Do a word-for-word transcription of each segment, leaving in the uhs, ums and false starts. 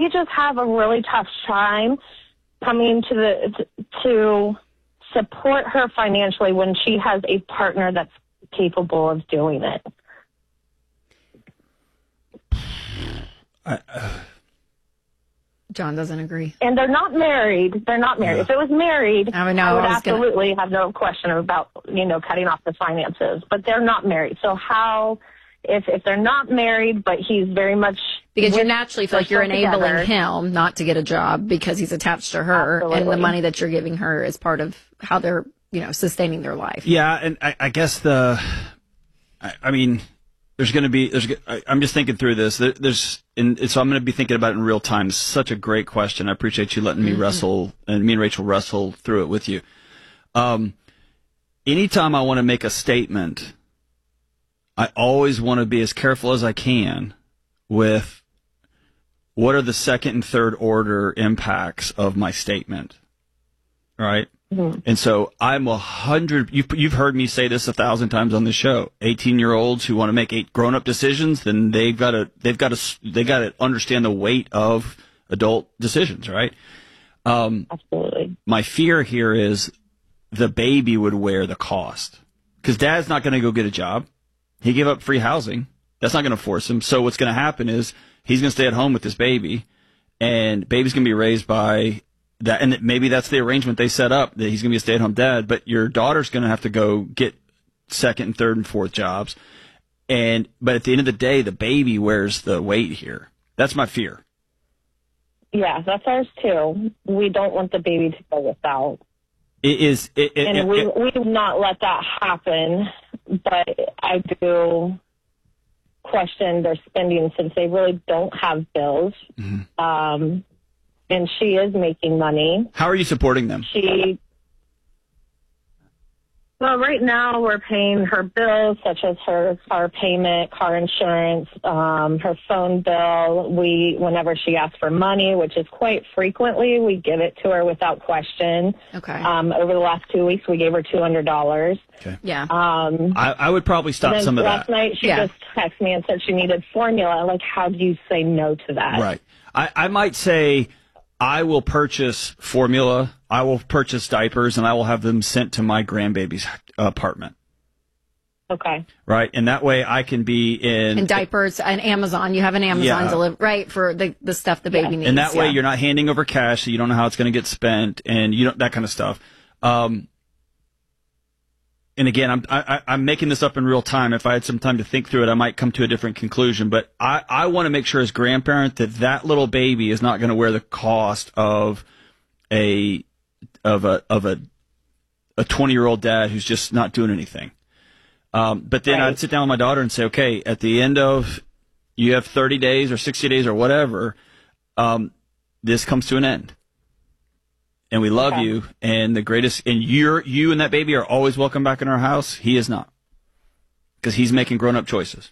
we just have a really tough time coming to the to support her financially when she has a partner that's capable of doing it. I, uh... John doesn't agree. And they're not married. They're not married. Yeah. If it was married, I, know, I would I absolutely gonna... have no question about, you know, cutting off the finances. But they're not married. So how, if if they're not married, but he's very much... Because you naturally feel like you're enabling together. him not to get a job because he's attached to her. Absolutely. And the money that you're giving her is part of how they're, you know, sustaining their life. Yeah, and I, I guess the... I, I mean... There's going to be, there's, I'm just thinking through this. There, there's, and so I'm going to be thinking about it in real time. It's such a great question. I appreciate you letting me mm-hmm. wrestle, and me and Rachel wrestle through it with you. Um, anytime I want to make a statement, I always want to be as careful as I can with what are the second and third order impacts of my statement, right? Mm-hmm. And so I'm a hundred, you've, you've heard me say this a thousand times on the show. eighteen year olds who want to make eight grown up decisions, then they've got to, they've got to, they got to understand the weight of adult decisions, right? Um, Absolutely. My fear here is the baby would wear the cost because dad's not going to go get a job. He gave up free housing. That's not going to force him. So what's going to happen is he's going to stay at home with this baby, and baby's going to be raised by that, and maybe that's the arrangement they set up, that he's going to be a stay-at-home dad, but your daughter's going to have to go get second and third and fourth jobs. And but at the end of the day, the baby wears the weight here. That's my fear. Yeah, that's ours too. We don't want the baby to go without. It is, it, it, and it, we it, we do not let that happen. But I do question their spending since they really don't have bills. Mm-hmm. Um, and she is making money. How are you supporting them? She, well, right now we're paying her bills, such as her car payment, car insurance, um, her phone bill. We, whenever she asks for money, which is quite frequently, we give it to her without question. Okay. Um, over the last two weeks, we gave her two hundred dollars. Okay. Yeah. Um, I, I would probably stop some of last that. Last night, she yeah. just texted me and said she needed formula. Like, how do you say no to that? Right. I, I might say, I will purchase formula, I will purchase diapers, and I will have them sent to my grandbaby's apartment. Okay. Right, and that way I can be in... And diapers, and Amazon. You have an Amazon yeah. delivery, right, for the, the stuff the baby yeah. needs. And that way yeah. you're not handing over cash, so you don't know how it's going to get spent, and you don't, that kind of stuff. Um, and again, I'm I, I'm making this up in real time. If I had some time to think through it, I might come to a different conclusion. But I, I want to make sure as grandparent that that little baby is not going to wear the cost of a of a of a a twenty year old dad who's just not doing anything. Um, but then right. I'd sit down with my daughter and say, okay, at the end of you have thirty days or sixty days or whatever, um, this comes to an end. And we love okay. you, and the greatest, and you're, you and that baby are always welcome back in our house. He is not, because he's making grown-up choices.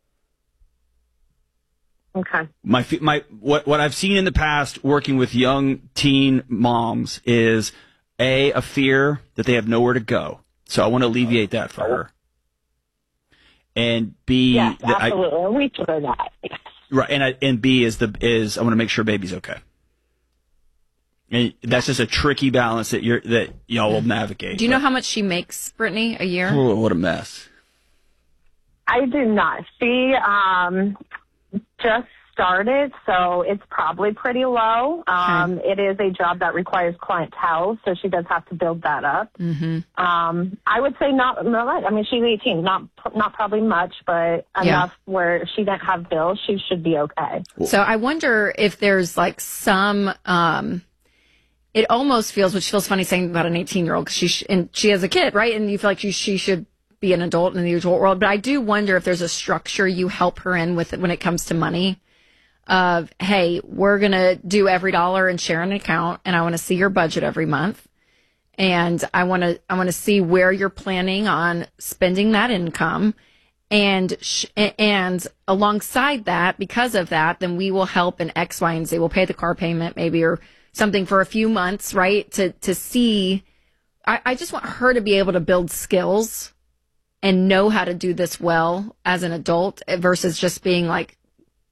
Okay. My, my, what, what I've seen in the past working with young teen moms is a, a fear that they have nowhere to go. So I want to alleviate that for her. And B, yes, that absolutely, I, we prefer that. Yes. Right, and I, and B is the is I want to make sure baby's okay. And that's just a tricky balance that you're that y'all will navigate. Do you know how much she makes, Brittany, a year? Oh, what a mess. I do not. She um, just started, so it's probably pretty low. Um, okay. It is a job that requires clientele, so she does have to build that up. Mm-hmm. Um, I would say not, not much. I mean, she's eighteen, not not probably much, but enough yeah. where she didn't have bills, she should be okay. So I wonder if there's like some. Um, It almost feels, which feels funny saying about an eighteen-year-old, because she sh- and she has a kid, right? And you feel like she, she should be an adult in the adult world. But I do wonder if there's a structure you help her in with when it comes to money. Of hey, we're gonna do every dollar and share an account, and I want to see your budget every month, and I want to I want to see where you're planning on spending that income, and sh- and alongside that, because of that, then we will help in X, Y, and Z. We'll pay the car payment, maybe, or something for a few months, right? To to see, I, I just want her to be able to build skills and know how to do this well as an adult versus just being like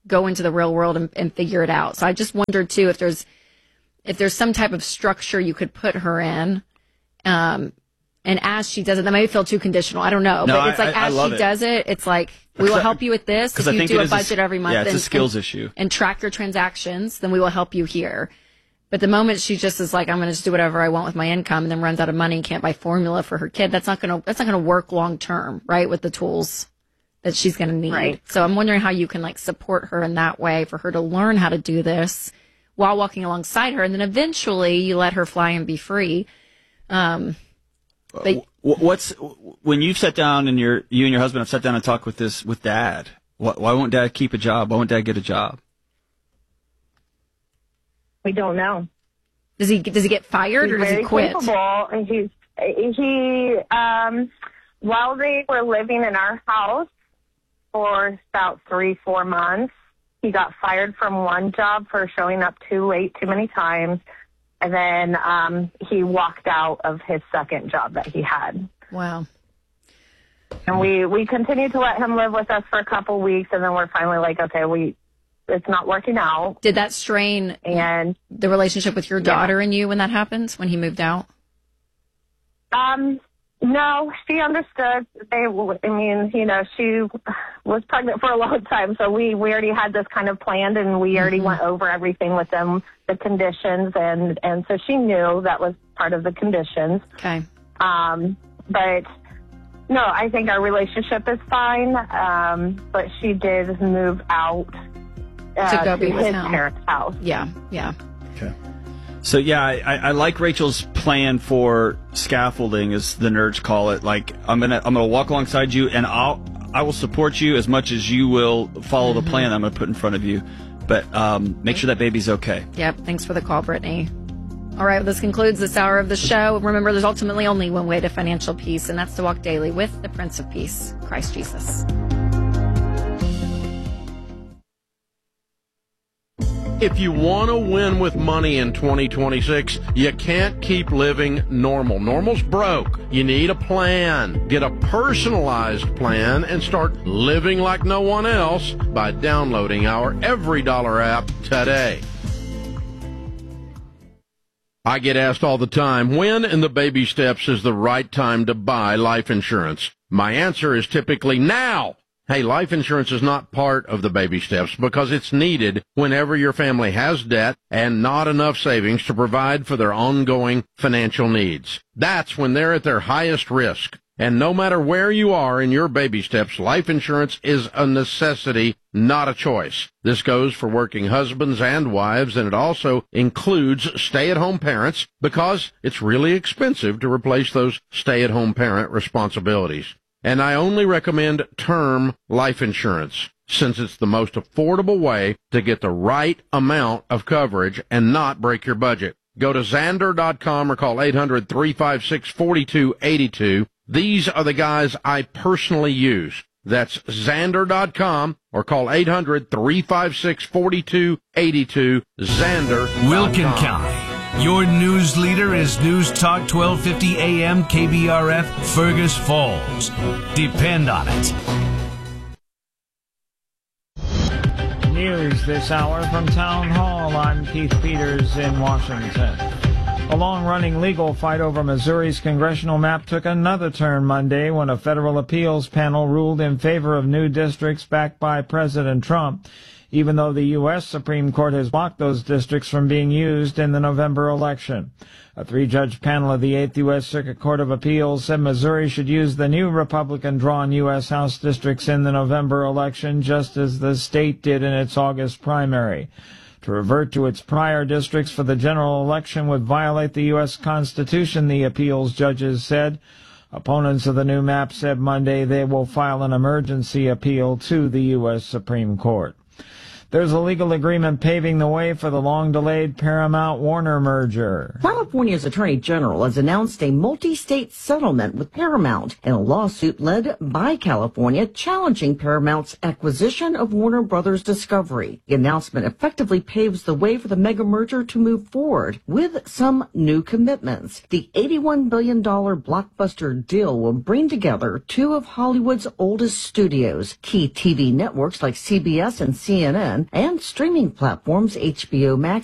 go into the real world and, and figure it out. So I just wondered too if there's if there's some type of structure you could put her in. Um, and as she does it, that might feel too conditional. I don't know. No, but it's like I, I, as I she it. does it, it's like, we will help you with this. If I you think do a a, budget every month yeah, it's and, a skills and, issue. and track your transactions, then we will help you here. But the moment she just is like, I'm going to just do whatever I want with my income and then runs out of money and can't buy formula for her kid, that's not going to, that's not going to work long term, right? With the tools that she's going to need. Right. So I'm wondering how you can like support her in that way for her to learn how to do this while walking alongside her. And then eventually you let her fly and be free. Um, but, What's when you've sat down and your you and your husband have sat down and talked with this with Dad? Why, why won't Dad keep a job? Why won't Dad get a job? We don't know. Does he does he get fired He's or does very he quit? capable, and he's he um while they were living in our house for about three four months, he got fired from one job for showing up too late too many times. And then um, he walked out of his second job that he had. Wow. And we, we continued to let him live with us for a couple weeks, and then we're finally like, okay, we it's not working out. Did that strain and the relationship with your daughter yeah. and you when that happened, when he moved out? Um, no, she understood. They, I mean, you know, she was pregnant for a long time, so we, we already had this kind of planned, and we already mm-hmm. went over everything with them, the conditions, and, and so she knew that was part of the conditions. Okay. Um, but no, I think our relationship is fine. Um, but she did move out uh, to, go to be with his him. parents' house. Yeah, yeah. Okay. So yeah, I, I like Rachel's plan for scaffolding, as the nerds call it. Like I'm gonna I'm gonna walk alongside you, and I'll I will support you as much as you will follow mm-hmm. the plan I'm gonna put in front of you. But um, make sure that baby's okay. Yep. Thanks for the call, Brittany. All right, well, this concludes this hour of the show. Remember, there's ultimately only one way to financial peace, and that's to walk daily with the Prince of Peace, Christ Jesus. If you want to win with money in twenty twenty-six, you can't keep living normal. Normal's broke. You need a plan. Get a personalized plan and start living like no one else by downloading our Every Dollar app today. I get asked all the time, when in the baby steps is the right time to buy life insurance? My answer is typically now. Hey, life insurance is not part of the baby steps because it's needed whenever your family has debt and not enough savings to provide for their ongoing financial needs. That's when they're at their highest risk. And no matter where you are in your baby steps, life insurance is a necessity, not a choice. This goes for working husbands and wives, and it also includes stay-at-home parents because it's really expensive to replace those stay-at-home parent responsibilities. And I only recommend term life insurance, since it's the most affordable way to get the right amount of coverage and not break your budget. Go to Xander dot com or call eight hundred, three five six, four two eight two. These are the guys I personally use. That's Xander dot com or call eight hundred, three five six, four two eight two. Xander dot com. Wilkin County. Your news leader is News Talk twelve fifty A M K B R F Fergus Falls. Depend on it. News this hour from Town Hall. I'm Keith Peters in Washington. A long-running legal fight over Missouri's congressional map took another turn Monday when a federal appeals panel ruled in favor of new districts backed by President Trump, even though the U S Supreme Court has blocked those districts from being used in the November election. A three-judge panel of the eighth U S Circuit Court of Appeals said Missouri should use the new Republican-drawn U S House districts in the November election, just as the state did in its August primary. To revert to its prior districts for the general election would violate the U S Constitution, the appeals judges said. Opponents of the new map said Monday they will file an emergency appeal to the U S Supreme Court. There's a legal agreement paving the way for the long-delayed Paramount-Warner merger. California's Attorney General has announced a multi-state settlement with Paramount in a lawsuit led by California challenging Paramount's acquisition of Warner Brothers Discovery. The announcement effectively paves the way for the mega merger to move forward with some new commitments. The eighty-one billion dollars blockbuster deal will bring together two of Hollywood's oldest studios, key T V networks like C B S and C N N, and streaming platforms H B O Max